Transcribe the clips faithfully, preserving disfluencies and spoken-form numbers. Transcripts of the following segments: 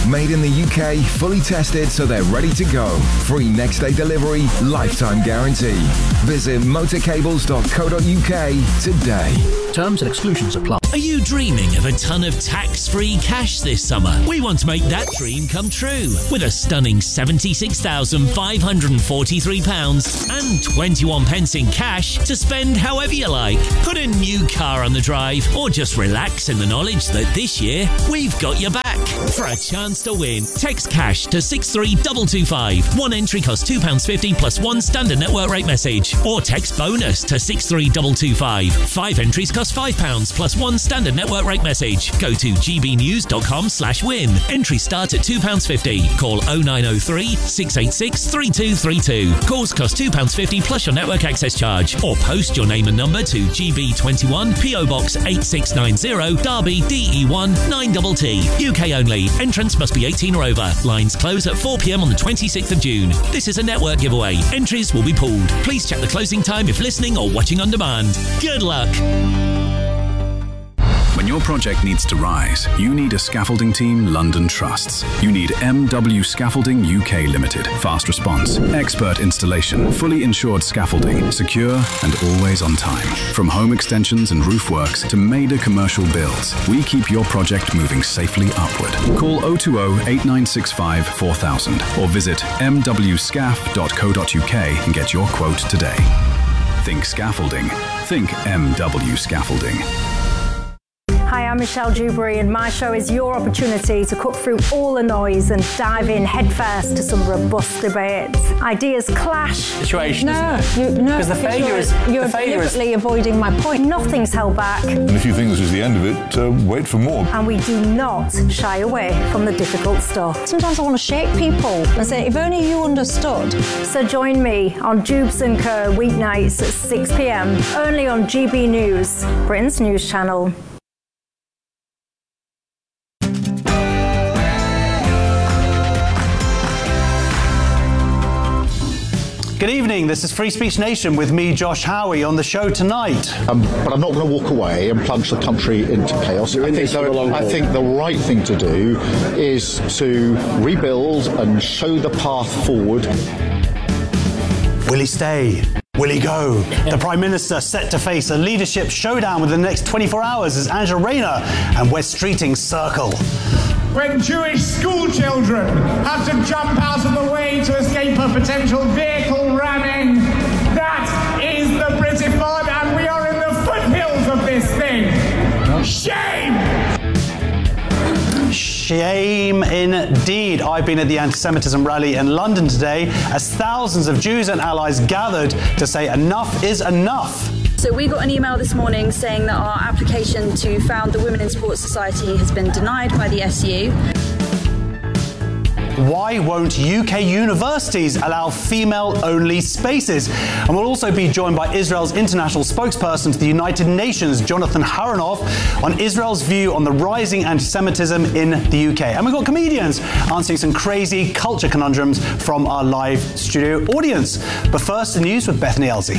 Made in the U K, fully tested so they're ready to go. Free next day delivery, lifetime guarantee. Visit motorcables dot co dot uk today. Terms and exclusions apply. Are you dreaming of a ton of tax-free cash this summer? We want to make that dream come true with a stunning seventy-six thousand five hundred forty-three pounds and twenty-one pence in cash to spend however you like. Put a new car on the drive or just relax in the knowledge that this year we've got your back. For a chance to win, text cash to six three two two five. One entry costs two pounds fifty plus one standard network rate message. Or text bonus to six three two two five. Five entries cost five pounds plus one standard network rate message. Go to g b news dot com slash win. Entries start at two pounds fifty. Call oh nine oh three, six eight six, three two three two. Calls cost two pounds fifty plus your network access charge. Or post your name and number to G B twenty-one, P O Box eight six nine zero, Derby D E one nine T T. U K only. Entrance must be eighteen or over. Lines close at four p m on the twenty-sixth of June. This is a network giveaway. Entries will be pooled. Please check the closing time if listening or watching on demand. Good luck. When your project needs to rise, you need a scaffolding team London trusts. You need M W Scaffolding U K Limited. Fast response, expert installation, fully insured scaffolding, secure and always on time. From home extensions and roof works to major commercial builds, we keep your project moving safely upward. Call oh two oh, eight nine six five, four thousand or visit m w scaf dot co dot u k and get your quote today. Think scaffolding. Think M W Scaffolding. Hi, I'm Michelle Dewberry and my show is your opportunity to cut through all the noise and dive in headfirst to some robust debates. Ideas clash. Situation, no, isn't it? You, no, because the failure you're, is you're the failure deliberately is... avoiding my point. Nothing's held back. And if you think this is the end of it, uh, wait for more. And we do not shy away from the difficult stuff. Sometimes I want to shake people and say, if only you understood. So join me on Jubes and Co weeknights at six p m only on G B News, Britain's news channel. Good evening, this is Free Speech Nation with me, Josh Howie, on the show tonight. Um, but I'm not going to walk away and plunge the country into chaos. I think, the, I think the right thing to do is to rebuild and show the path forward. Will he stay? Will he go? The Prime Minister set to face a leadership showdown within the next twenty-four hours as Angela Rayner and West Streeting circle. When Jewish school children have to jump out of the way to escape a potential vehicle ramming, that is the British border, and we are in the foothills of this thing. Shame! Shame indeed. I've been at the anti-Semitism rally in London today as thousands of Jews and allies gathered to say enough is enough. So we got an email this morning saying that our application to found the Women in Sports Society has been denied by the S U. Why won't U K universities allow female-only spaces? And we'll also be joined by Israel's international spokesperson to the United Nations, Jonathan Haranov, on Israel's view on the rising anti-Semitism in the U K. And we've got comedians answering some crazy culture conundrums from our live studio audience. But first, the news with Bethany Elsie.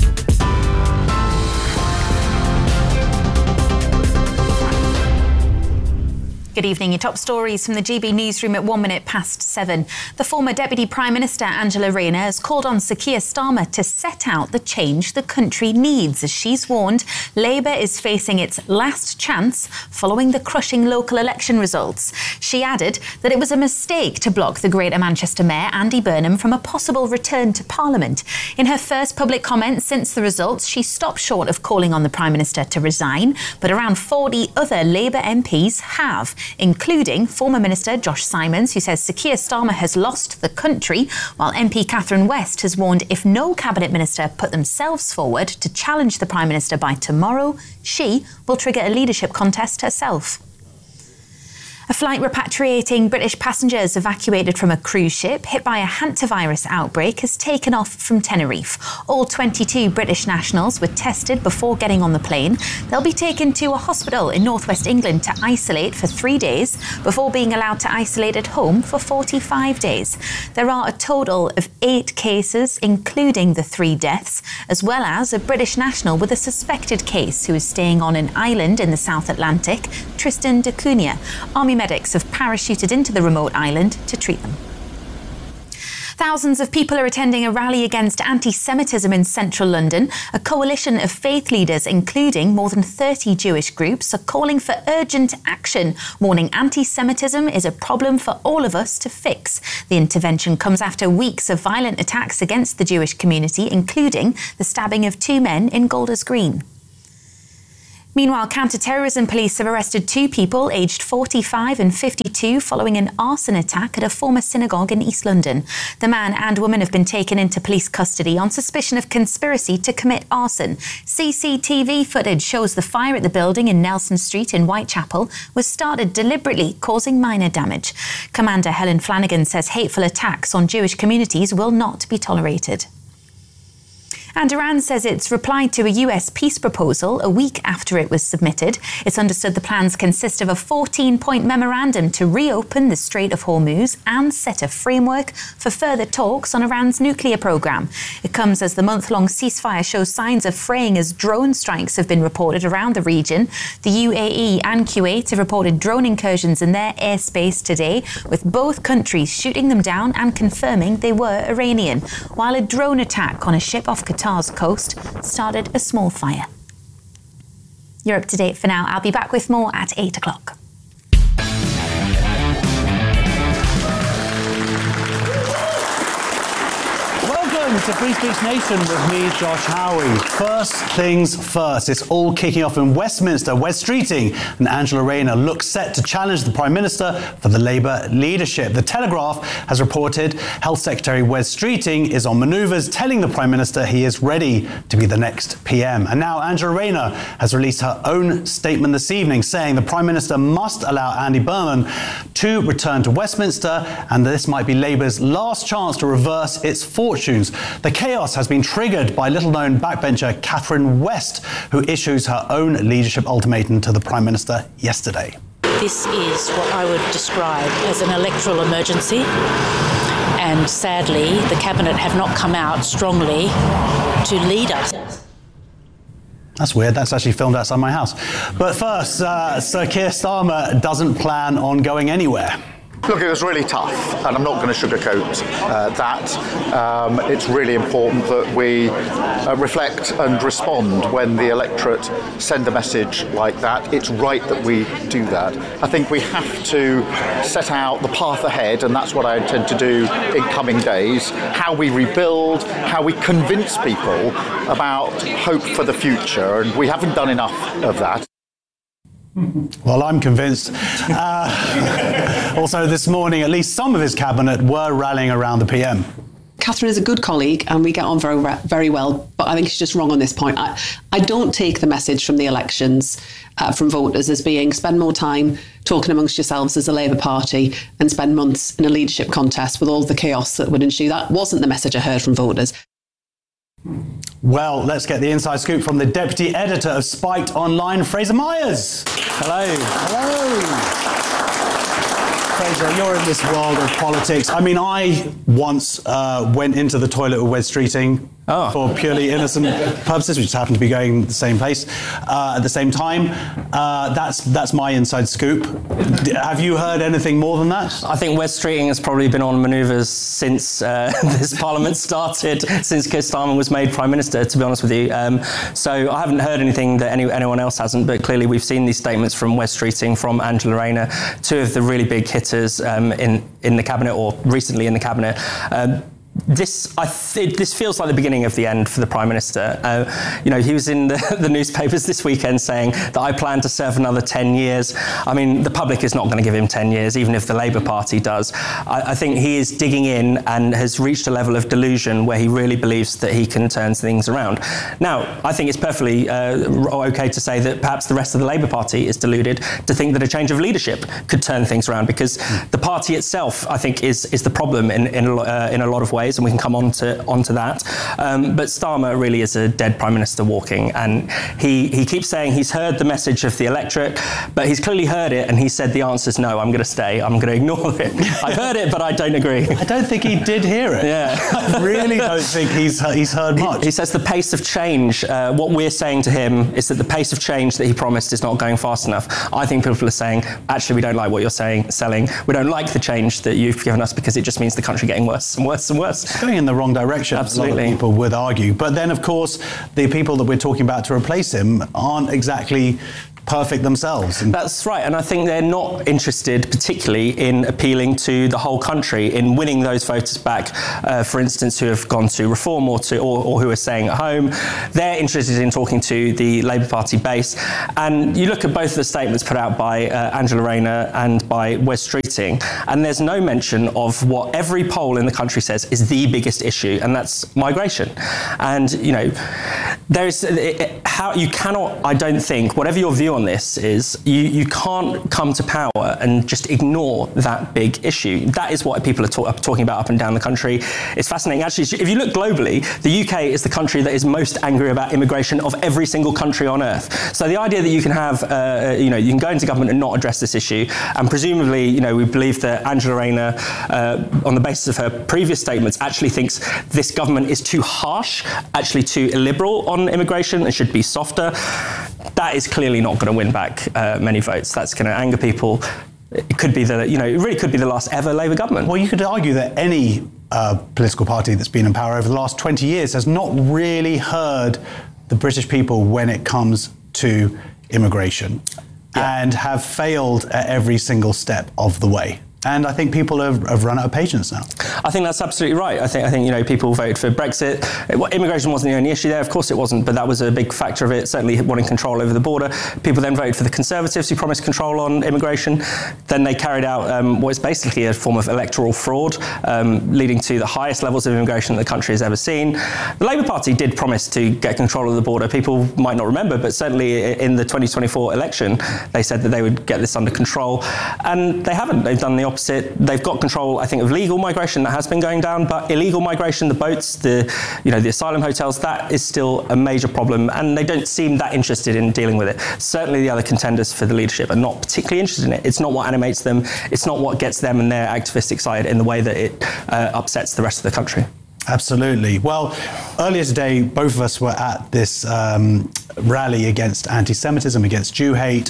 Good evening. Your top stories from the G B newsroom at one minute past seven. The former Deputy Prime Minister Angela Rayner has called on Sir Keir Starmer to set out the change the country needs. As she's warned, Labour is facing its last chance following the crushing local election results. She added that it was a mistake to block the Greater Manchester Mayor Andy Burnham from a possible return to Parliament. In her first public comment since the results, she stopped short of calling on the Prime Minister to resign, but around forty other Labour M Ps have, including former Minister Josh Simons, who says Sir Keir Starmer has lost the country, while M P Catherine West has warned if no Cabinet Minister put themselves forward to challenge the Prime Minister by tomorrow, she will trigger a leadership contest herself. A flight repatriating British passengers evacuated from a cruise ship hit by a hantavirus outbreak has taken off from Tenerife. All twenty-two British nationals were tested before getting on the plane. They'll be taken to a hospital in northwest England to isolate for three days before being allowed to isolate at home for forty-five days. There are a total of eight cases, including the three deaths, as well as a British national with a suspected case who is staying on an island in the South Atlantic, Tristan da Cunha. Army medics have parachuted into the remote island to treat them. Thousands of people are attending a rally against anti-Semitism in central London. A coalition of faith leaders, including more than thirty Jewish groups, are calling for urgent action, warning anti-Semitism is a problem for all of us to fix. The intervention comes after weeks of violent attacks against the Jewish community, including the stabbing of two men in Golders Green. Meanwhile, counter-terrorism police have arrested two people aged forty-five and fifty-two following an arson attack at a former synagogue in East London. The man and woman have been taken into police custody on suspicion of conspiracy to commit arson. C C T V footage shows the fire at the building in Nelson Street in Whitechapel was started deliberately, causing minor damage. Commander Helen Flanagan says hateful attacks on Jewish communities will not be tolerated. And Iran says it's replied to a U S peace proposal a week after it was submitted. It's understood the plans consist of a fourteen-point memorandum to reopen the Strait of Hormuz and set a framework for further talks on Iran's nuclear program. It comes as the month-long ceasefire shows signs of fraying as drone strikes have been reported around the region. The U A E and Kuwait have reported drone incursions in their airspace today, with both countries shooting them down and confirming they were Iranian, while a drone attack on a ship off Qatar Qatar's coast started a small fire. You're up to date for now. I'll be back with more at eight o'clock. Welcome to Free Speech Nation with me, Josh Howie. First things first, it's all kicking off in Westminster. Wes Streeting and Angela Rayner look set to challenge the Prime Minister for the Labour leadership. The Telegraph has reported Health Secretary Wes Streeting is on manoeuvres, telling the Prime Minister he is ready to be the next P M. And now Angela Rayner has released her own statement this evening, saying the Prime Minister must allow Andy Burnham to return to Westminster, and this might be Labour's last chance to reverse its fortunes. The chaos has been triggered by little-known backbencher Catherine West, who issues her own leadership ultimatum to the Prime Minister yesterday. This is what I would describe as an electoral emergency, and sadly, the Cabinet have not come out strongly to lead us. That's weird. That's actually filmed outside my house. But first, uh, Sir Keir Starmer doesn't plan on going anywhere. Look, it was really tough, and I'm not going to sugarcoat uh, that. Um, it's really important that we uh, reflect and respond when the electorate send a message like that. It's right that we do that. I think we have to set out the path ahead, and that's what I intend to do in coming days. How we rebuild, how we convince people about hope for the future, and we haven't done enough of that. Well, I'm convinced. Uh, also, this morning, at least some of his cabinet were rallying around the P M. Catherine is a good colleague and we get on very very well, but I think she's just wrong on this point. I, I don't take the message from the elections uh, from voters as being spend more time talking amongst yourselves as a Labour Party and spend months in a leadership contest with all the chaos that would ensue. That wasn't the message I heard from voters. Well, let's get the inside scoop from the deputy editor of Spiked Online, Fraser Myers. Hello. Hello. Fraser, you're in this world of politics. I mean, I once uh, went into the toilet with Wes Streeting oh. for purely innocent purposes. We just happened to be going to the same place uh, at the same time. Uh, that's that's my inside scoop. Have you heard anything more than that? I think Wes Streeting has probably been on manoeuvres since uh, this Parliament started, since Keir Starmer was made Prime Minister, to be honest with you. Um, so I haven't heard anything that any, anyone else hasn't, but clearly we've seen these statements from Wes Streeting, from Angela Rayner, two of the really big hitters um, in, in the Cabinet, or recently in the Cabinet. Um, This I th- this feels like the beginning of the end for the Prime Minister. Uh, you know, he was in the, the newspapers this weekend saying that I plan to serve another ten years. I mean, the public is not going to give him ten years, even if the Labour Party does. I, I think he is digging in and has reached a level of delusion where he really believes that he can turn things around. Now, I think it's perfectly uh, okay to say that perhaps the rest of the Labour Party is deluded to think that a change of leadership could turn things around, because the party itself, I think, is is the problem in in, uh, in a lot of ways. ways, and we can come on to onto that. Um, but Starmer really is a dead Prime Minister walking, and he, he keeps saying he's heard the message of the electorate, but he's clearly heard it, and he said the answer's no, I'm going to stay, I'm going to ignore it. I've heard it, but I don't agree. I don't think he did hear it. Yeah. I really don't think he's, he's heard much. He, he says the pace of change, uh, what we're saying to him is that the pace of change that he promised is not going fast enough. I think people are saying, actually, we don't like what you're saying, selling. We don't like the change that you've given us because it just means the country getting worse and worse and worse. It's going in the wrong direction. Absolutely. A lot of people would argue. But then, of course, the people that we're talking about to replace him aren't exactly perfect themselves. And that's right, and I think they're not interested particularly in appealing to the whole country, in winning those voters back, uh, for instance, who have gone to Reform or to or, or who are staying at home. They're interested in talking to the Labour Party base, and you look at both of the statements put out by uh, Angela Rayner and by Wes Streeting, and there's no mention of what every poll in the country says is the biggest issue, and that's migration. And, you know, there is it, how you cannot, I don't think, whatever your view on this is, you, you can't come to power and just ignore that big issue. That is what people are, talk, are talking about up and down the country. It's fascinating. Actually, if you look globally, the U K is the country that is most angry about immigration of every single country on earth. So the idea that you can have, uh, you know, you can go into government and not address this issue, and presumably, you know, we believe that Angela Rayner, uh, on the basis of her previous statements, actually thinks this government is too harsh, actually too illiberal on immigration and should be softer. That is clearly not going to win back uh, many votes. That's going to anger people. It could be the, you know, it really could be the last ever Labour government. Well, you could argue that any uh, political party that's been in power over the last twenty years has not really heard the British people when it comes to immigration, yeah, and have failed at every single step of the way. And I think people have, have run out of patience now. I think that's absolutely right. I think, I think you know, people voted for Brexit. It, immigration wasn't the only issue there. Of course it wasn't, but that was a big factor of it, certainly wanting control over the border. People then voted for the Conservatives, who promised control on immigration. Then they carried out um, what is basically a form of electoral fraud, um, leading to the highest levels of immigration that the country has ever seen. The Labour Party did promise to get control of the border. People might not remember, but certainly in the twenty twenty-four election, they said that they would get this under control. And they haven't. They've done the opposite. They've got control, I think, of legal migration. That has been going down, but illegal migration, the boats, the, you know, the asylum hotels, that is still a major problem, and they don't seem that interested in dealing with it. Certainly the other contenders for the leadership are not particularly interested in it. It's not what animates them. It's not what gets them and their activists excited in the way that it uh, upsets the rest of the country. Absolutely. Well, earlier today, both of us were at this um, rally against anti-Semitism, against Jew hate.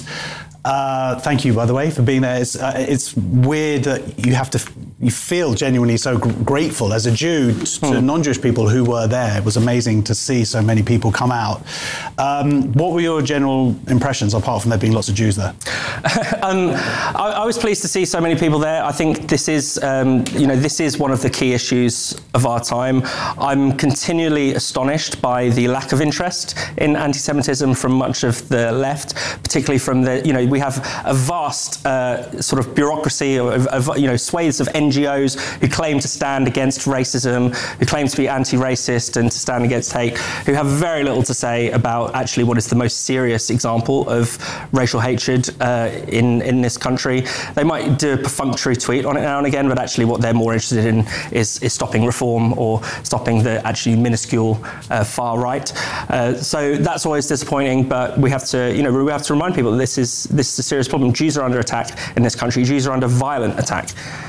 Uh, thank you, by the way, for being there. It's, uh, it's weird that you have to, you feel genuinely so gr- grateful as a Jew t- to mm. non-Jewish people who were there. It was amazing to see so many people come out. Um, what were your general impressions, apart from there being lots of Jews there? um, I, I was pleased to see so many people there. I think this is, um, you know, this is one of the key issues of our time. I'm continually astonished by the lack of interest in anti-Semitism from much of the left, particularly from the, you know, we have a vast uh, sort of bureaucracy of, of, you know, swathes of N G Os who claim to stand against racism, who claim to be anti-racist and to stand against hate, who have very little to say about actually what is the most serious example of racial hatred uh, in, in this country. They might do a perfunctory tweet on it now and again, but actually what they're more interested in is, is stopping reform or stopping the actually minuscule uh, far right. Uh, so that's always disappointing, but we have to, you know, we have to remind people that this is this This is a serious problem. Jews are under attack in this country. Jews are under violent attack.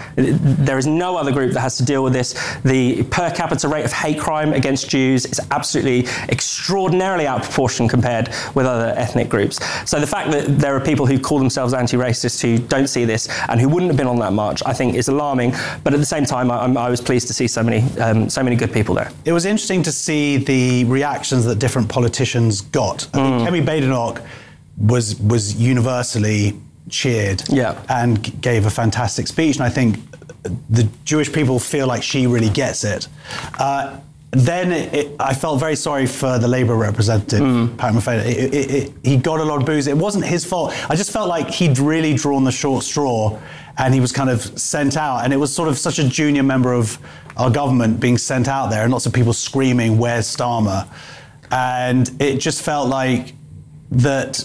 There is no other group that has to deal with this. The per capita rate of hate crime against Jews is absolutely extraordinarily out of proportion compared with other ethnic groups. So the fact that there are people who call themselves anti-racist who don't see this and who wouldn't have been on that march, I think is alarming. But at the same time, I, I was pleased to see so many, um, so many good people there. It was interesting to see the reactions that different politicians got. I think mm. Kemi Badenoch was was universally cheered, yeah, and g- gave a fantastic speech, and I think the Jewish people feel like she really gets it. Uh, then it, it, I felt very sorry for the Labour representative, mm. Pat McFadden. It, it, it, he got a lot of boos. It wasn't his fault. I just felt like he'd really drawn the short straw, and he was kind of sent out. And it was sort of such a junior member of our government being sent out there, and lots of people screaming, "Where's Starmer?" And it just felt like that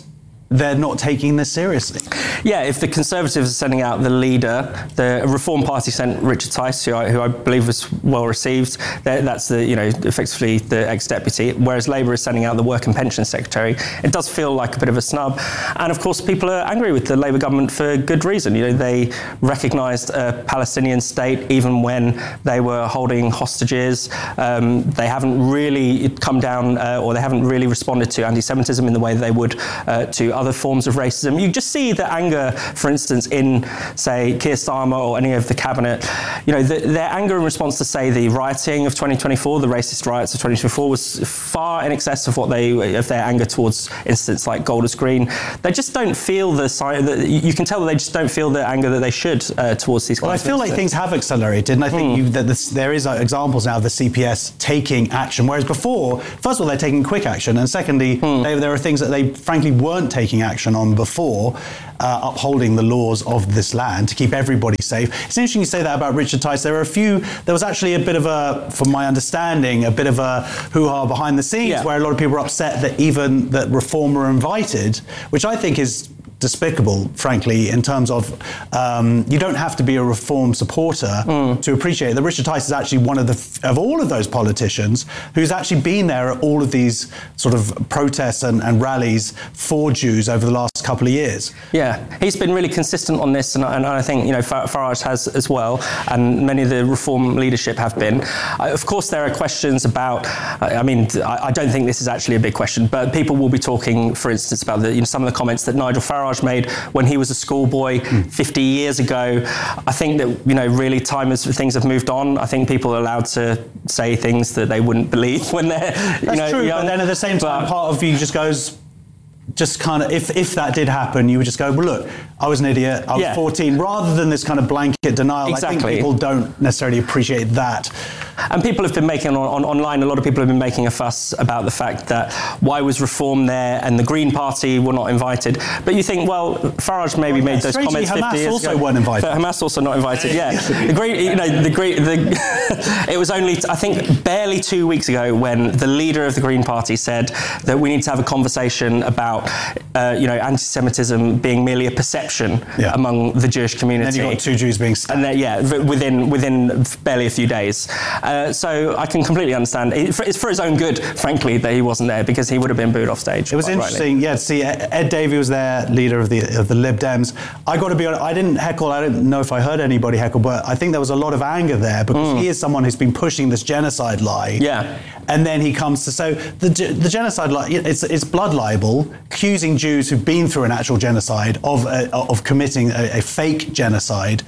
they're not taking this seriously. Yeah, if the Conservatives are sending out the leader, the Reform Party sent Richard Tice, who I, who I believe was well received. That's the, you know, effectively the ex-deputy, whereas Labour is sending out the Work and Pension Secretary. It does feel like a bit of a snub. And of course, people are angry with the Labour government for good reason. You know, they recognised a Palestinian state even when they were holding hostages. Um, they haven't really come down, uh, or they haven't really responded to anti-Semitism in the way they would uh, to other forms of racism. You just see the anger, for instance, in, say, Keir Starmer or any of the cabinet. You know, the, their anger in response to, say, the rioting of twenty twenty-four, the racist riots of twenty twenty-four, was far in excess of what they, of their anger towards incidents like Golders Green. They just don't feel the sign that you can tell that they just don't feel the anger that they should uh, towards these. Well, I feel like things have accelerated, and I think mm. you, that this, there is uh, examples now of the C P S taking action, whereas before, first of all, they're taking quick action, and secondly, mm. they, there are things that they frankly weren't taking action on before, uh, upholding the laws of this land to keep everybody safe. It's interesting you say that about Richard Tice. There are a few, there was actually a bit of a, from my understanding, a bit of a hoo-ha behind the scenes yeah. where a lot of people were upset that even that Reform were invited, which I think is despicable, frankly, in terms of um, you don't have to be a Reform supporter mm. to appreciate that Richard Tice is actually one of the of all of those politicians who's actually been there at all of these sort of protests and, and rallies for Jews over the last couple of years. Yeah, he's been really consistent on this, and, and I think, you know, Farage has as well, and many of the Reform leadership have been. Uh, of course, there are questions about. I mean, I, I don't think this is actually a big question, but people will be talking, for instance, about the, you know, some of the comments that Nigel Farage made when he was a schoolboy mm. fifty years ago. I think that, you know, really time as things have moved on. I think people are allowed to say things that they wouldn't believe when they're, you That's know, true, young. But then at the same time, but, part of you just goes, just kind of, if, if that did happen, you would just go, well, look, I was an idiot, I was yeah. fourteen, rather than this kind of blanket denial. Exactly. I think people don't necessarily appreciate that. And people have been making, on, on, online, a lot of people have been making a fuss about the fact that why was Reform there and the Green Party were not invited. But you think, well, Farage maybe well, made those comments Hamas fifty years also ago. weren't invited. But Hamas also not invited, yeah. the great, you know, the great, the, it was only, I think, barely two weeks ago when the leader of the Green Party said that we need to have a conversation about, uh, you know, anti-Semitism being merely a perception yeah. among the Jewish community. And then you got two Jews being stabbed. And then, yeah, within within barely a few days. Uh, so I can completely understand. It's for his own good, frankly, that he wasn't there, because he would have been booed off stage. It was interesting, rightly. yeah, to see Ed Davey was there, leader of the of the Lib Dems. I got to be honest, I didn't heckle, I don't know if I heard anybody heckle, but I think there was a lot of anger there, because mm. he is someone who's been pushing this genocide lie. Yeah. And then he comes to, so the the genocide lie, it's, it's blood libel, accusing Jews who've been through an actual genocide of, uh, of committing a, a fake genocide.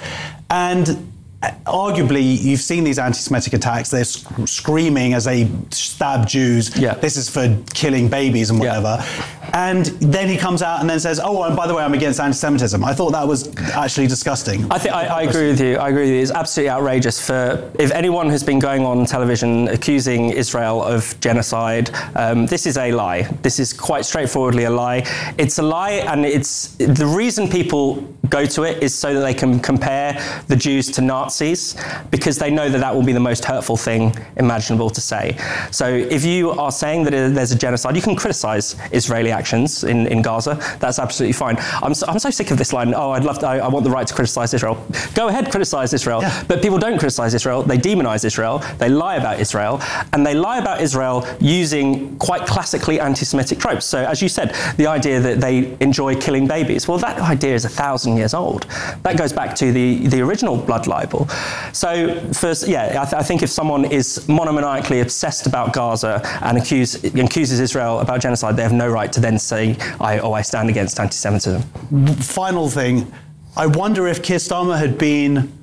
And arguably, you've seen these anti-Semitic attacks. They're sc- screaming as they stab Jews. Yeah. This is for killing babies and whatever. Yeah. And then he comes out and then says, "Oh, and by the way, I'm against anti-Semitism." I thought that was actually disgusting. I think I, I agree with you. I agree with you. It's absolutely outrageous. For if anyone has been going on television accusing Israel of genocide, um, this is a lie. This is quite straightforwardly a lie. It's a lie, and it's the reason people go to it is so that they can compare the Jews to Nazis, because they know that that will be the most hurtful thing imaginable to say. So if you are saying that there's a genocide, you can criticise Israeli actions in, in Gaza. That's absolutely fine. I'm so, I'm so sick of this line, oh, I'd love to, I, I want the right to criticise Israel. Go ahead, criticise Israel. Yeah. But people don't criticise Israel. They demonise Israel. They lie about Israel. And they lie about Israel using quite classically anti-Semitic tropes. So as you said, the idea that they enjoy killing babies, well, that idea is a thousand years old. That goes back to the, the original blood libel. So first, yeah, I, th- I think if someone is monomaniacally obsessed about Gaza and accuse, accuses Israel about genocide, they have no right to then say, I, oh, I stand against anti-Semitism. Final thing, I wonder if Keir Starmer had been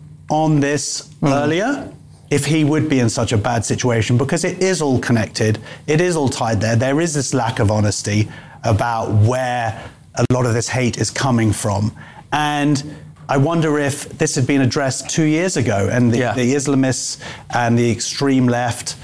on this mm. earlier, if he would be in such a bad situation, because it is all connected, it is all tied there. There is this lack of honesty about where a lot of this hate is coming from. And I wonder if this had been addressed two years ago and the, yeah. the Islamists and the extreme left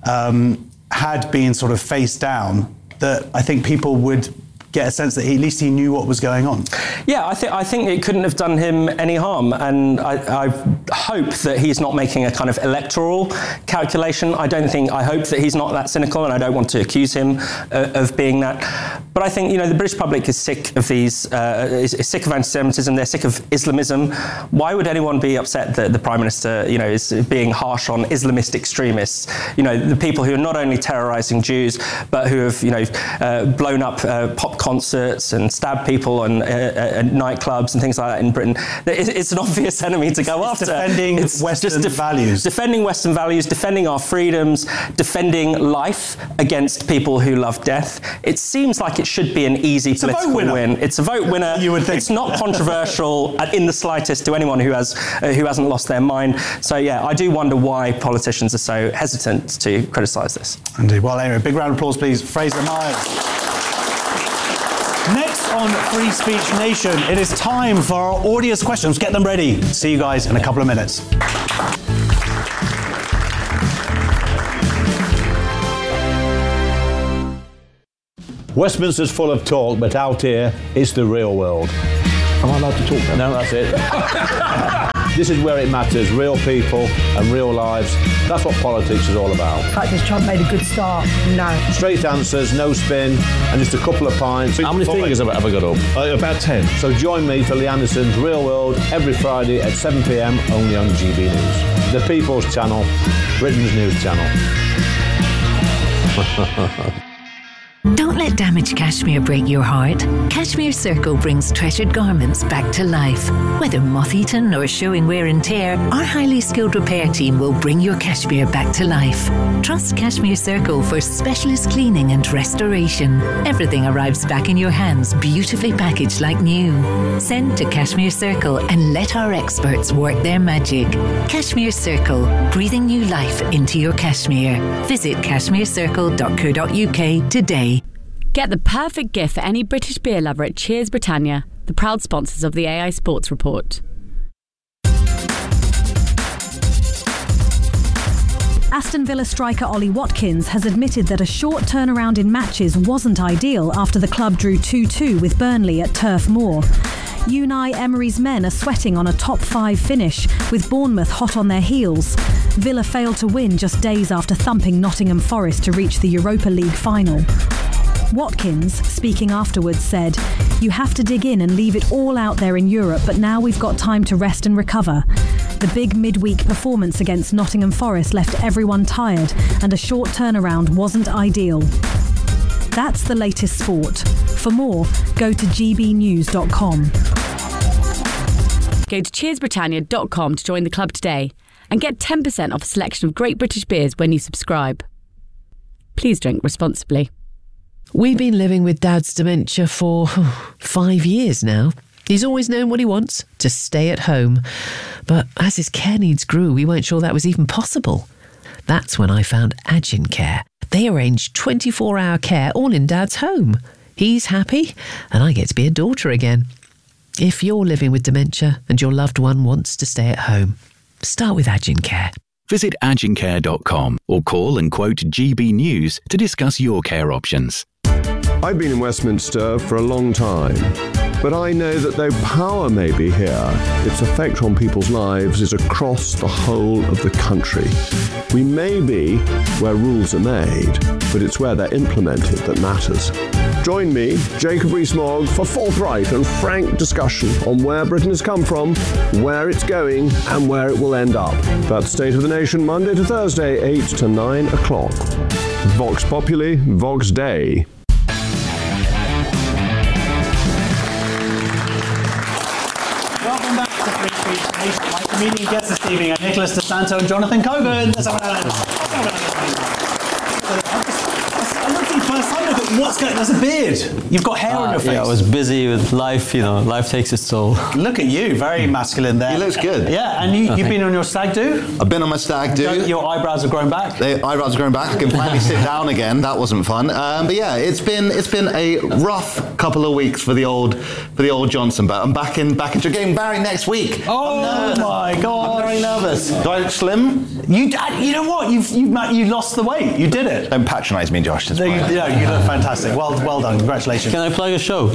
um, had been sort of faced down, that I think people would get a sense that he, at least he knew what was going on. Yeah, I think I think it couldn't have done him any harm, and I, I hope that he's not making a kind of electoral calculation. I don't think, I hope that he's not that cynical, and I don't want to accuse him uh, of being that. But I think, you know, the British public is sick of these, uh, is, is sick of anti-Semitism, they're sick of Islamism. Why would anyone be upset that the Prime Minister, you know, is being harsh on Islamist extremists? You know, the people who are not only terrorising Jews, but who have, you know, uh, blown up uh, pop concerts and stabbed people and uh, uh, nightclubs and things like that in Britain. It's an obvious enemy to go it's after. Defending it's Western just def- values. Defending Western values, defending our freedoms, defending life against people who love death. It seems like it should be an easy it's political win. It's a vote winner. You would think. It's not controversial in the slightest to anyone who has uh, who hasn't lost their mind. So yeah, I do wonder why politicians are so hesitant to criticise this. Indeed. Well, anyway, big round of applause, please, Fraser Myers. Next on Free Speech Nation, it is time for our audience questions. Get them ready. See you guys in a couple of minutes. Westminster's full of talk, but out here, it's the real world. Am I allowed to talk then? No, that's it. This is where it matters, real people and real lives. That's what politics is all about. The fact is Trump made a good start, no. Straight answers, no spin, and just a couple of pints. How many fingers have I got up? Uh, about ten. So join me for Lee Anderson's Real World every Friday at seven p m only on G B News. The People's Channel, Britain's news channel. Don't let damaged cashmere break your heart. Cashmere Circle brings treasured garments back to life. Whether moth-eaten or showing wear and tear, our highly skilled repair team will bring your cashmere back to life. Trust Cashmere Circle for specialist cleaning and restoration. Everything arrives back in your hands, beautifully packaged like new. Send to Cashmere Circle and let our experts work their magic. Cashmere Circle, breathing new life into your cashmere. Visit cashmere circle dot co dot u k today. Get the perfect gift for any British beer lover at Cheers Britannia, the proud sponsors of the A I Sports Report. Aston Villa striker Ollie Watkins has admitted that a short turnaround in matches wasn't ideal after the club drew two two with Burnley at Turf Moor. Unai Emery's men are sweating on a top five finish, with Bournemouth hot on their heels. Villa failed to win just days after thumping Nottingham Forest to reach the Europa League final. Watkins, speaking afterwards, said, "You have to dig in and leave it all out there in Europe, but now we've got time to rest and recover." The big midweek performance against Nottingham Forest left everyone tired, and a short turnaround wasn't ideal. That's the latest sport. For more, go to g b news dot com. Go to cheers britannia dot com to join the club today and get ten percent off a selection of great British beers when you subscribe. Please drink responsibly. We've been living with Dad's dementia for five years now. He's always known what he wants, to stay at home. But as his care needs grew, we weren't sure that was even possible. That's when I found Agin Care. They arrange twenty-four hour care all in Dad's home. He's happy, and I get to be a daughter again. If you're living with dementia and your loved one wants to stay at home, start with Agin Care. Visit agin care dot com or call and quote G B News to discuss your care options. I've been in Westminster for a long time, but I know that though power may be here, its effect on people's lives is across the whole of the country. We may be where rules are made, but it's where they're implemented that matters. Join me, Jacob Rees-Mogg, for forthright and frank discussion on where Britain has come from, where it's going, and where it will end up. That's State of the Nation, Monday to Thursday, eight to nine o'clock. Vox Populi, Vox Dei. Welcome back to Free Speech Nation. My comedian guests this evening are Nicholas DeSanto and Jonathan Coburn. First time, look at what's going. There's a beard. You've got hair uh, on your face. Yeah, I was busy with life. You know, life takes its toll. Look at you, very masculine there. He looks good. Yeah, and you, you've been on your stag do. I've been on my stag do. Your eyebrows have grown back. The eyebrows have grown back. I can finally sit down again. That wasn't fun. Um, but yeah, it's been it's been a rough couple of weeks for the old for the old Johnson. But I'm back in back into game Barry next week. Oh my God! I'm very nervous. Do I look slim? You you know what? You've you you lost the weight. You did it. Don't patronise me, Josh. No, you, yeah, you look fantastic. Well well done. Congratulations. Can I plug a show?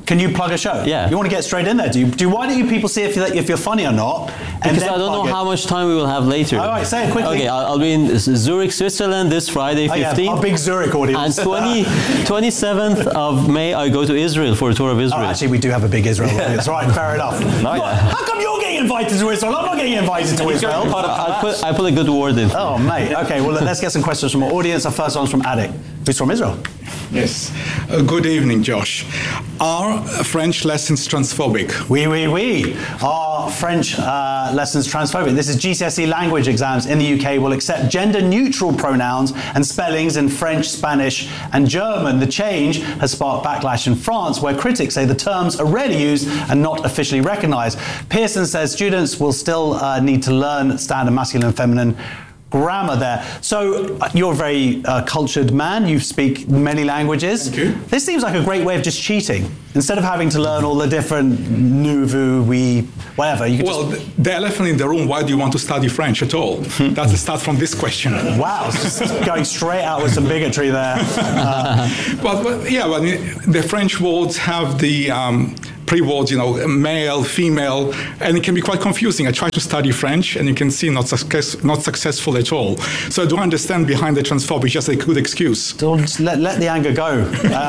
Can you plug a show? Yeah. You want to get straight in there? Do you? Do why don't you people see if you're, if you're funny or not? And Because I don't know it. how much time we will have later. All right, say it quickly. Okay, I'll, I'll be in Zurich, Switzerland this Friday, fifteenth. Oh, yeah, our big Zurich audience. And twenty, twenty-seventh of May, I go to Israel for a tour of Israel. Oh, actually, we do have a big Israel audience. Right, fair enough. No, Look, yeah. How come you're getting invited to Israel? I'm not getting invited to Israel. I put, I put a good word in. Oh, mate. Okay, well, let's get some questions from our audience. Our first one's from Adik, who's from Israel. Yes. Uh, good evening, Josh. Are French lessons transphobic? Oui, oui, oui. Are French uh, lessons transphobic? This is G C S E language exams in the U K will accept gender-neutral pronouns and spellings in French, Spanish and German. The change has sparked backlash in France, where critics say the terms are rarely used and not officially recognised. Pearson says students will still uh, need to learn standard masculine and feminine grammar there. So uh, you're a very uh, cultured man. You speak many languages. Thank you. This seems like a great way of just cheating. Instead of having to learn all the different nouveau, oui, whatever. You could well, just... the elephant in the room, why do you want to study French at all? That's the start from this question. Wow, it's just going straight out with some bigotry there. Uh, but, but yeah, well, the French words have the um, pre-words, you know, male, female, and it can be quite confusing. I tried to study French, and you can see not success, not successful at all. So I do understand behind the transphobia, it's just a good excuse. Don't let, let the anger go.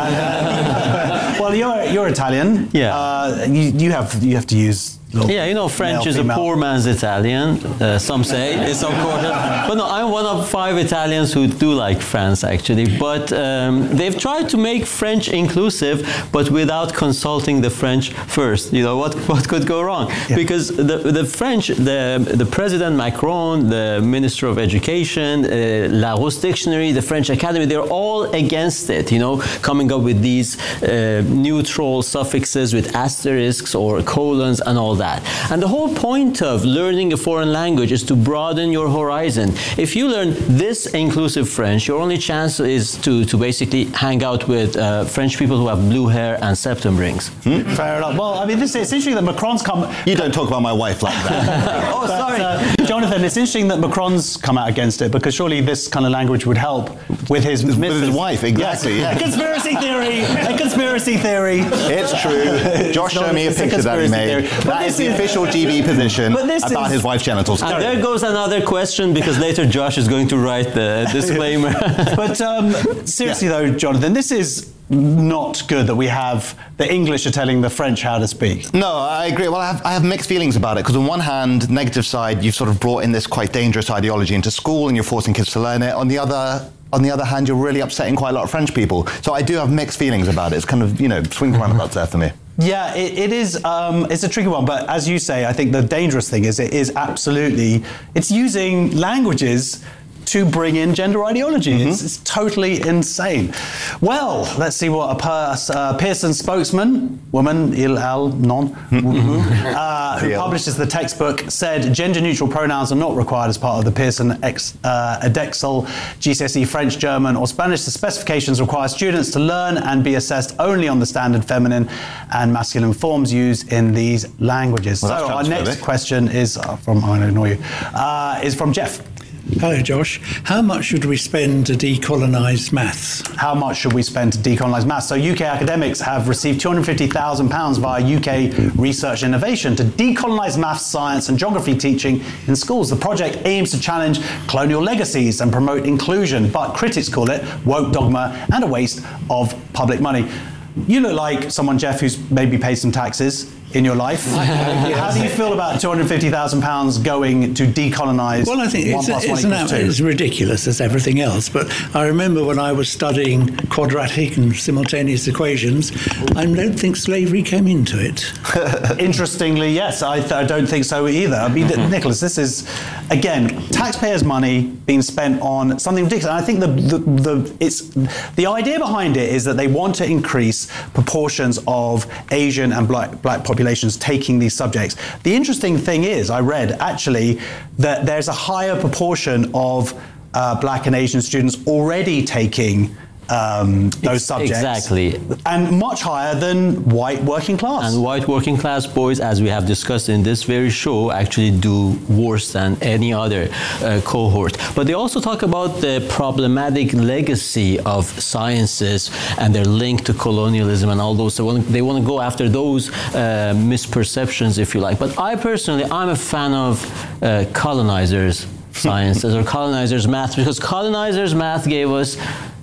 Uh, well, you're you're Italian. Yeah. Uh, you you have you have to use. Yeah, you know, French male, is female. a poor man's Italian, uh, some say. It's of course, but no, I'm one of five Italians who do like France, actually. But um, they've tried to make French inclusive, but without consulting the French first. You know, what, what could go wrong? Yeah. Because the, the French, the, the President Macron, the Minister of Education, uh, Larousse Dictionary, the French Academy, they're all against it, you know, coming up with these uh, neutral suffixes with asterisks or colons and all that. That. And the whole point of learning a foreign language is to broaden your horizon. If you learn this inclusive French, your only chance is to, to basically hang out with uh, French people who have blue hair and septum rings. Hmm? Fair enough. Well, I mean, this, it's interesting that Macron's come... You don't talk about my wife like that. Oh, sorry. But, uh, Jonathan, it's interesting that Macron's come out against it, because surely this kind of language would help with his... With his wife, exactly. Yes. Yeah. A conspiracy theory. A conspiracy theory. It's true. Josh showed me a picture that he made. That is the official G B position about is, his wife's genitals. And there goes another question, because later Josh is going to write the disclaimer. But um, seriously yeah. though, Jonathan, this is not good that we have the English are telling the French how to speak. No, I agree. Well, I have, I have mixed feelings about it, because on one hand, negative side, you've sort of brought in this quite dangerous ideology into school and you're forcing kids to learn it. On the other On the other hand, you're really upsetting quite a lot of French people. So I do have mixed feelings about it. It's kind of, you know, swing around about there for me. Yeah, it, it is. Um, it's a tricky one, but as you say, I think the dangerous thing is it is absolutely, it's using languages to bring in gender ideology. Mm-hmm. It's, it's totally insane. Well, let's see what a pers- uh, Pearson spokesman, woman, il, al, non, uh, who publishes the textbook, said gender-neutral pronouns are not required as part of the Pearson ex, uh, Edexcel G C S E French, German or Spanish. The specifications require students to learn and be assessed only on the standard feminine and masculine forms used in these languages. Well, so our next question is uh, from, I'm going to ignore you, uh, is from Jeff. Hello, Josh. How much should we spend to decolonise maths? How much should we spend to decolonise maths? So U K academics have received two hundred fifty thousand pounds via U K Research Innovation to decolonise maths, science and geography teaching in schools. The project aims to challenge colonial legacies and promote inclusion, but critics call it woke dogma and a waste of public money. You look like someone, Jeff, who's maybe paid some taxes in your life. Yes. How do you feel about two hundred fifty thousand pounds going to decolonise? Well, I think it's, it's, an, it's ridiculous as everything else, but I remember when I was studying quadratic and simultaneous equations, I don't think slavery came into it. Interestingly, yes, I, th- I don't think so either. I mean, mm-hmm. Nicholas, this is, again, taxpayers' money being spent on something ridiculous. And I think the, the, the, it's, the idea behind it is that they want to increase proportions of Asian and black, black populations taking these subjects. The interesting thing is, I read actually that there's a higher proportion of uh, black and Asian students already taking um, those subjects. Exactly. And much higher than white working class. And white working class boys, as we have discussed in this very show, actually do worse than any other uh, cohort. But they also talk about the problematic legacy of sciences and their link to colonialism and all those. They want, they want to go after those uh, misperceptions, if you like. But I personally, I'm a fan of uh, colonizers' sciences or colonizers' math, because colonizers' math gave us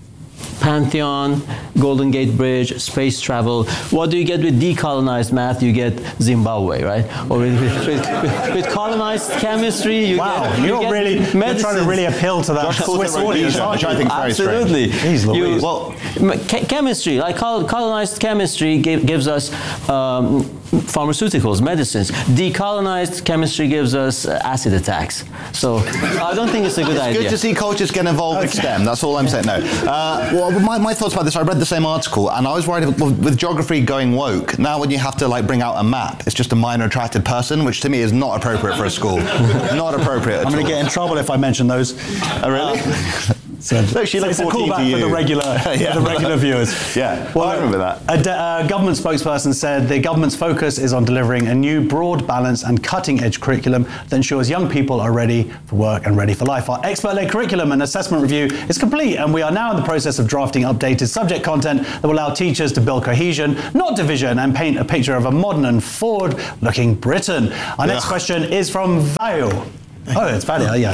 Pantheon, Golden Gate Bridge, space travel. What do you get with decolonized math? You get Zimbabwe, right? Or with, with, with, with colonized chemistry, you wow, get. You you're get really medicines. You're trying to really appeal to that Swiss audience, which I think is very Absolutely. strange. You, well, che- chemistry, like colonized chemistry, give, gives us um, pharmaceuticals, medicines. Decolonized chemistry gives us uh, acid attacks. So I don't think it's a good it's idea. It's good to see cultures get involved with STEM. That's all I'm saying. No. Uh, well, my, my thoughts about this, I read the same article, and I was worried with, with geography going woke. Now when you have to like bring out a map, it's just a minor attracted person, which to me is not appropriate for a school. Not appropriate at I'm going to get in trouble if I mention those. Oh, really? Uh, So, Look, she so it's a fourteen callback to for the you. regular, yeah. for the regular viewers. Yeah, well, I remember that. A, de- a government spokesperson said the government's focus is on delivering a new, broad, balanced and cutting-edge curriculum that ensures young people are ready for work and ready for life. Our expert-led curriculum and assessment review is complete, and we are now in the process of drafting updated subject content that will allow teachers to build cohesion, not division, and paint a picture of a modern and forward-looking Britain. Our next Yeah. question is from Vayo. Oh, it's Vayo, yeah.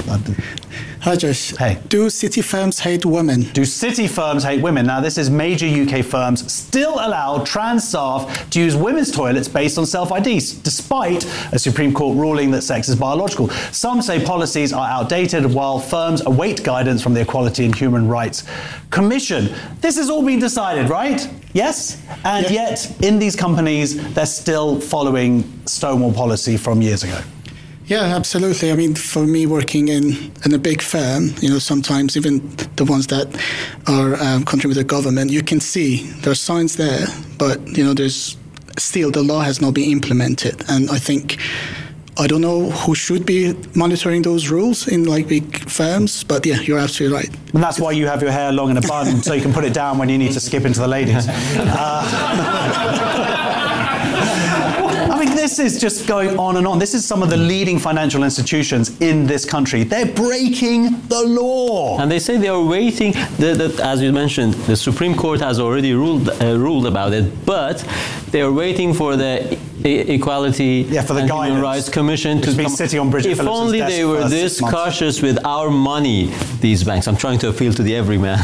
Hi, Josh. Hey. Do city firms hate women? Do city firms hate women? Now, this is major U K firms still allow trans staff to use women's toilets based on self-I Ds, despite a Supreme Court ruling that sex is biological. Some say policies are outdated, while firms await guidance from the Equality and Human Rights Commission. This has all been decided, right? Yes? And Yes. yet, in these companies, they're still following Stonewall policy from years ago. Yeah, absolutely. I mean, for me, working in, in a big firm, you know, sometimes even the ones that are um, contrary with the government, you can see there are signs there, but, you know, there's still the law has not been implemented. And I think, I don't know who should be monitoring those rules in like big firms, but yeah, you're absolutely right. And that's why you have your hair long in a bun, so you can put it down when you need to skip into the ladies. Uh, I mean, this is just going on and on. This is some of the leading financial institutions in this country. They're breaking the law. And they say they are waiting, the, the, as you mentioned, the Supreme Court has already ruled uh, ruled about it, but they are waiting for the e- Equality yeah, for the and guidance. Human Rights Commission to It's been come. sitting on Bridget If Phillips's only desk they for were six this months. cautious with our money, these banks. I'm trying to appeal to the everyman.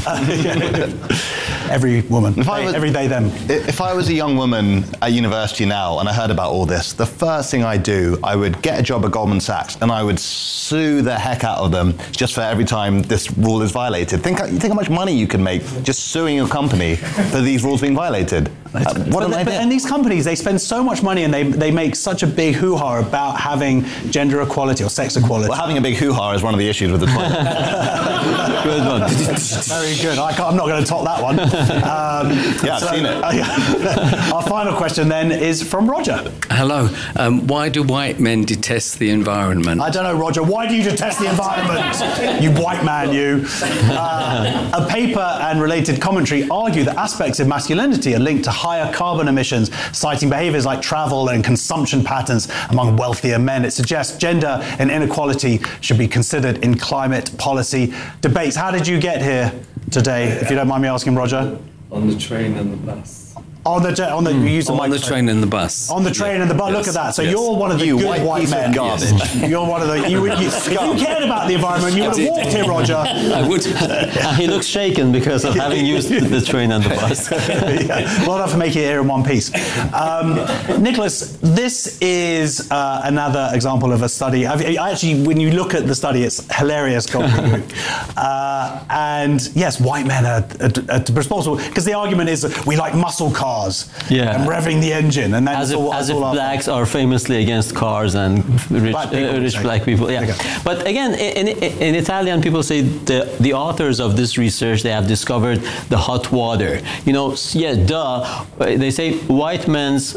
Every woman, If I was, every day them. If I was a young woman at university now and I heard about all this, the first thing I'd do, I would get a job at Goldman Sachs and I would sue the heck out of them just for every time this rule is violated. Think, think how much money you can make just suing your company for these rules being violated. Uh, what but, an but, idea. and these companies, they spend so much money and they, they make such a big hoo-ha about having gender equality or sex equality. Well, having a big hoo-ha is one of the issues with the toilet. Good one. Very good. I can't, I'm not going to top that one. Um, yeah, I've seen it. Uh, yeah. Our final question then is from Roger. Hello. Um, why do white men detest the environment? I don't know, Roger. Why do you detest the environment? You white man, you. Uh, a paper and related commentary argue that aspects of masculinity are linked to higher carbon emissions, citing behaviours like travel and consumption patterns among wealthier men. It suggests gender and inequality should be considered in climate policy debates. How did you get here today, if you don't mind me asking, Roger? On the train and the bus. On the on the you use the On the microphone. train and the bus. On the train Yeah. and the bus. Look Yes. at that. So Yes. you're one of the You good white white piece of men. garbage. Yes. You're one of the. You, you, if you cared about the environment, you would have walked here, Roger. I would. And he looks shaken because of having used the train and the bus. Yeah. Well done for making it here in one piece. Um, Nicholas, this is uh, another example of a study. I've, I actually, when you look at the study, it's hilarious. uh, and yes, white men are, are, are responsible because the argument is that we like muscle cars. Yeah. And revving the engine, and then as if, all, as if all blacks are famously against cars and rich, Black people, uh, rich say. black people. Yeah, Okay. but again, in, in, in Italian, people say the the authors of this research, they have discovered the hot water. You know, yeah, duh. They say white men's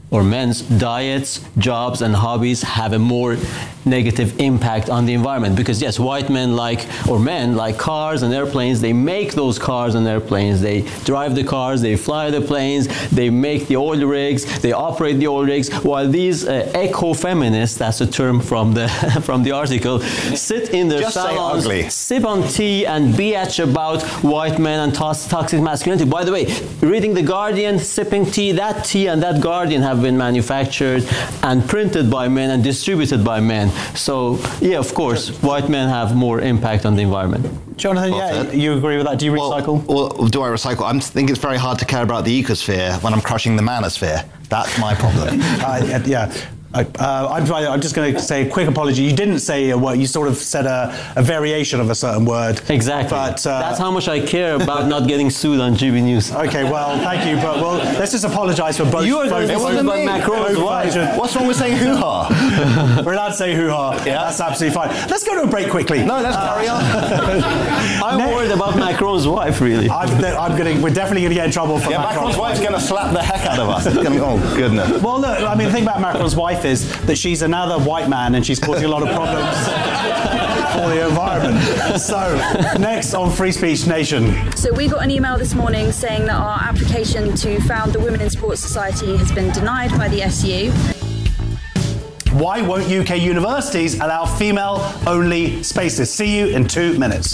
or men's diets, jobs, and hobbies have a more negative impact on the environment. Because yes, white men like, or men like cars and airplanes. They make those cars and airplanes. They drive the cars, they fly the planes, they make the oil rigs, they operate the oil rigs, while these uh, eco-feminists, that's a term from the from the article, sit in their Just salons, say ugly. sip on tea and bitch about white men and tos- toxic masculinity. By the way, reading The Guardian, sipping tea, that tea and that Guardian have been manufactured and printed by men and distributed by men. So, yeah, of course, white men have more impact on the environment. Jonathan, yeah, you agree with that? Do you recycle? Well, or do I recycle? I think it's very hard to care about the ecosphere when I'm crushing the manosphere. That's my problem. uh, yeah. I, uh, I'm, I'm just going to say a quick apology. You didn't say a word. You sort of said a, a variation of a certain word. Exactly. But uh, that's how much I care about not getting sued on G B News. Okay, well, thank you. But well, let's just apologise for both. You are both, going to be sued by Macron's wife. What's wrong with saying hoo-ha? We're allowed to say hoo-ha. Yeah, that's absolutely fine. Let's go to a break quickly. No, let's uh, carry on. I'm ne- worried about Macron's wife, really. I'm, I'm gonna, we're definitely going to get in trouble for yeah, Macron's, Macron's wife's going to slap the heck out of us. It's gonna, oh, goodness. Well, look, I mean, the thing about Macron's wife is that she's another white man and she's causing a lot of problems for the environment. So, next on Free Speech Nation. So we got an email this morning saying that our application to found the Women in Sports Society has been denied by the S U. Why won't U K universities allow female-only spaces? See you in two minutes.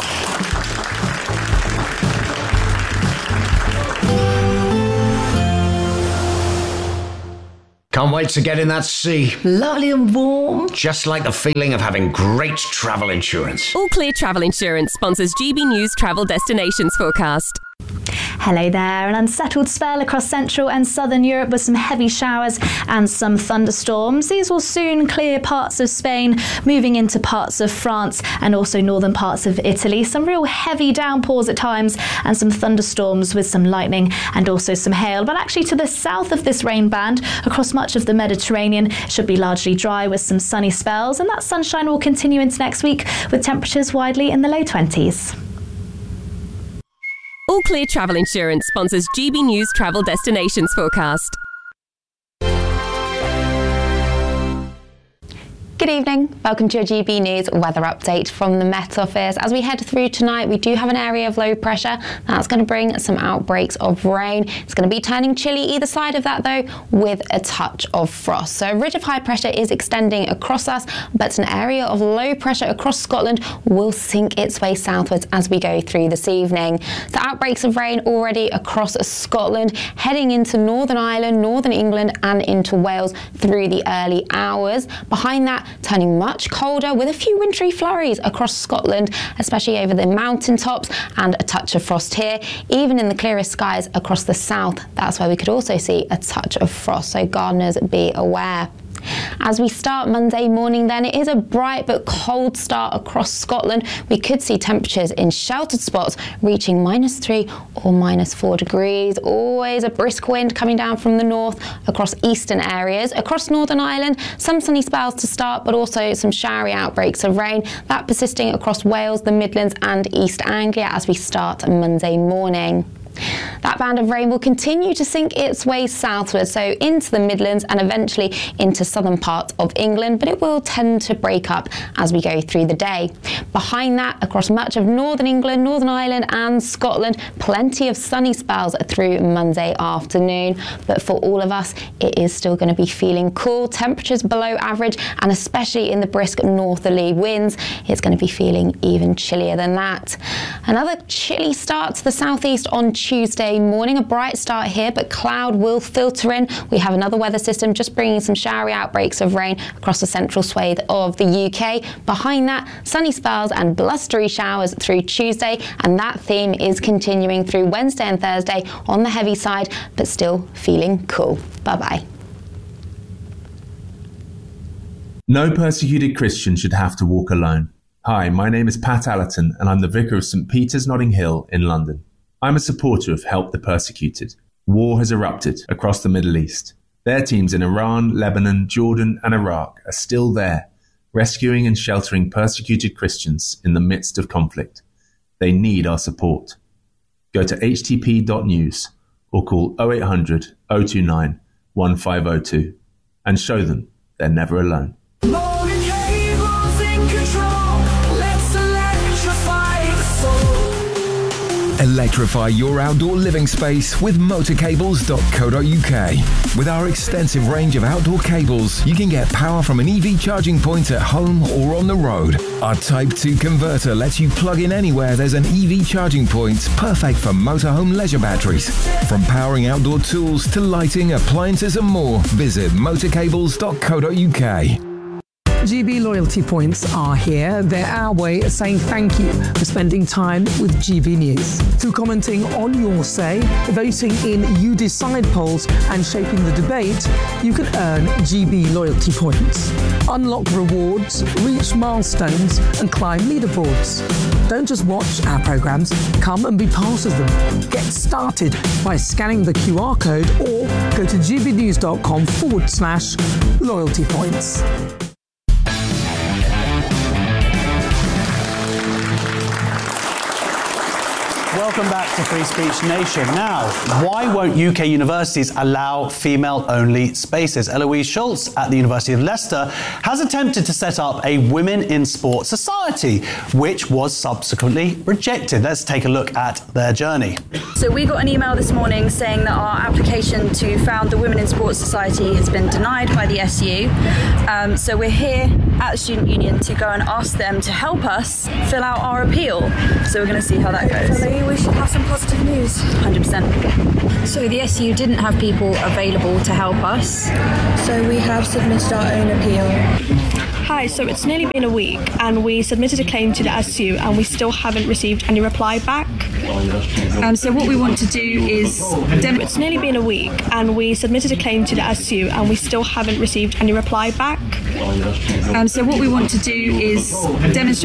Can't wait to get in that sea. Lovely and warm. Just like the feeling of having great travel insurance. All Clear Travel Insurance sponsors G B News Travel Destinations Forecast. Hello there. An unsettled spell across Central and Southern Europe with some heavy showers and some thunderstorms. These will soon clear parts of Spain, moving into parts of France and also northern parts of Italy. Some real heavy downpours at times and some thunderstorms with some lightning and also some hail. But actually to the south of this rain band, across much of the Mediterranean, it should be largely dry with some sunny spells, and that sunshine will continue into next week with temperatures widely in the low twenties. All Clear Travel Insurance sponsors G B News Travel Destinations Forecast. Good evening. Welcome to your G B News weather update from the Met Office. As we head through tonight, we do have an area of low pressure. That's going to bring some outbreaks of rain. It's going to be turning chilly either side of that, though, with a touch of frost. So a ridge of high pressure is extending across us, but an area of low pressure across Scotland will sink its way southwards as we go through this evening. So outbreaks of rain already across Scotland, heading into Northern Ireland, Northern England, and into Wales through the early hours. Behind that, turning much colder with a few wintry flurries across Scotland, especially over the mountaintops, and a touch of frost here. Even in the clearest skies across the south, that's where we could also see a touch of frost, so gardeners be aware. As we start Monday morning then, it is a bright but cold start across Scotland. We could see temperatures in sheltered spots reaching minus three or minus four degrees. Always a brisk wind coming down from the north across eastern areas. Across Northern Ireland, some sunny spells to start, but also some showery outbreaks of rain. That persisting across Wales, the Midlands and East Anglia as we start Monday morning. That band of rain will continue to sink its way southwards, so into the Midlands and eventually into southern parts of England, but it will tend to break up as we go through the day. Behind that, across much of northern England, Northern Ireland and Scotland, plenty of sunny spells through Monday afternoon, but for all of us, it is still going to be feeling cool. Temperatures below average, and especially in the brisk northerly winds, it's going to be feeling even chillier than that. Another chilly start to the southeast on Tuesday morning. A bright start here, but cloud will filter in. We have another weather system just bringing some showery outbreaks of rain across the central swathe of the U K. Behind that, sunny spells and blustery showers through Tuesday, and that theme is continuing through Wednesday and Thursday on the heavy side, but still feeling cool. Bye-bye. No persecuted Christian should have to walk alone. Hi, my name is Pat Allerton, and I'm the Vicar of St Peter's Notting Hill in London. I'm a supporter of Help the Persecuted. War has erupted across the Middle East. Their teams in Iran, Lebanon, Jordan and Iraq are still there, rescuing and sheltering persecuted Christians in the midst of conflict. They need our support. Go to h t p dot news or call oh eight hundred, oh two nine, one five oh two and show them they're never alone. Electrify your outdoor living space with motor cables dot co dot U K. With our extensive range of outdoor cables, you can get power from an E V charging point at home or on the road. Our Type two converter lets you plug in anywhere there's an E V charging point, perfect for motorhome leisure batteries. From powering outdoor tools to lighting, appliances and more, visit motor cables dot co dot U K. G B loyalty points are here. They're our way of saying thank you for spending time with G B News. Through commenting on your say, voting in You Decide polls and shaping the debate, you can earn G B loyalty points. Unlock rewards, reach milestones and climb leaderboards. Don't just watch our programmes, come and be part of them. Get started by scanning the Q R code or go to gbnews.com forward slash loyalty points. Welcome back to Free Speech Nation. Now, why won't U K universities allow female-only spaces? Eloise Schultz at the University of Leicester has attempted to set up a Women in Sport Society, which was subsequently rejected. Let's take a look at their journey. So we got an email this morning saying that our application to found the Women in Sports Society has been denied by the S U. Um, so we're here at the Student Union to go and ask them to help us fill out our appeal. So we're going to see how that goes. Hopefully we should have some positive news. one hundred percent. So the S U didn't have people available to help us. So we have submitted our own appeal. Hi, so it's nearly been a week and we submitted a claim to the S U and we still haven't received any reply back. Um, so what we want to do is... Dem- it's nearly been a week and we submitted a claim to the S U and we still haven't received any reply back. Um, so what we want to do is demonstrate